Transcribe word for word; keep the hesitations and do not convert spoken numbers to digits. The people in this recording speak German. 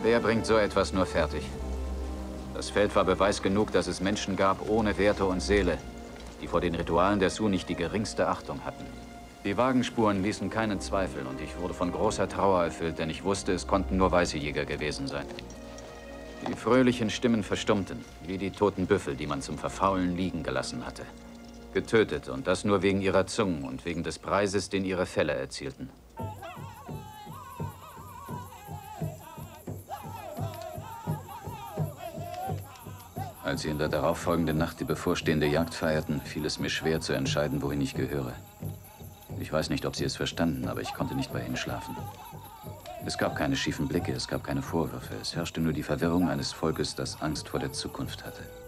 Wer bringt so etwas nur fertig? Das Feld war Beweis genug, dass es Menschen gab ohne Werte und Seele, die vor den Ritualen der Sioux nicht die geringste Achtung hatten. Die Wagenspuren ließen keinen Zweifel und ich wurde von großer Trauer erfüllt, denn ich wusste, es konnten nur weiße Jäger gewesen sein. Die fröhlichen Stimmen verstummten, wie die toten Büffel, die man zum Verfaulen liegen gelassen hatte. Getötet, und das nur wegen ihrer Zungen und wegen des Preises, den ihre Felle erzielten. Als sie in der darauffolgenden Nacht die bevorstehende Jagd feierten, fiel es mir schwer zu entscheiden, wohin ich gehöre. Ich weiß nicht, ob sie es verstanden, aber ich konnte nicht bei ihnen schlafen. Es gab keine schiefen Blicke, es gab keine Vorwürfe. Es herrschte nur die Verwirrung eines Volkes, das Angst vor der Zukunft hatte.